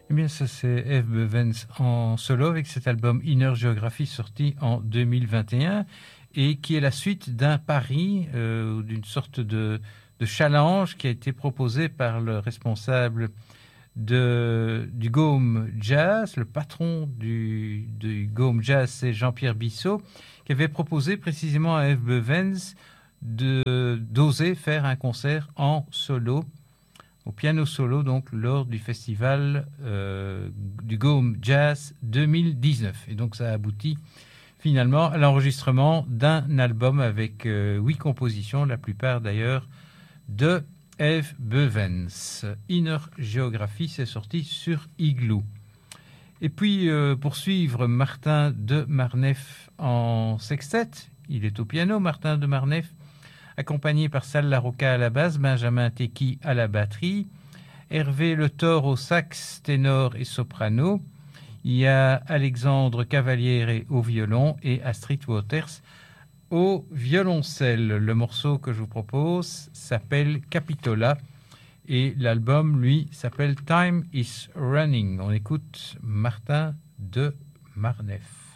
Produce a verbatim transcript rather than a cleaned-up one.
Eh bien, ça c'est F. Bevens en solo avec cet album Inner Geography sorti en deux mille vingt et un et qui est la suite d'un pari euh, ou d'une sorte de, de challenge qui a été proposé par le responsable de, du Gaume Jazz, le patron du, du Gaume Jazz, c'est Jean-Pierre Bissot, qui avait proposé précisément à F. Bevens de, d'oser faire un concert en solo, au piano solo, donc lors du festival euh, du Gaume Jazz deux mille dix-neuf. Et donc ça a abouti finalement à l'enregistrement d'un album avec euh, huit compositions, la plupart d'ailleurs de F. Bevens. Inner Geography, c'est sorti sur Igloo. Et puis, euh, pour suivre, Martin de Marneffe en sextet. Il est au piano, Martin de Marneffe, accompagné par Sal Larocca à la basse, Benjamin Tecky à la batterie, Hervé Le Thor au sax, ténor et soprano. Il y a Alexandre Cavaliere au violon et Astrid Waters au violoncelle. Le morceau que je vous propose s'appelle Capitola et l'album, lui, s'appelle Time is Running. On écoute Martin de Marneffe.